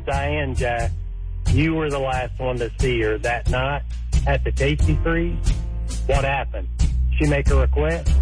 Diane, Jack, you were the last one to see her that night at the Casey Freeze. What happened? She make a request?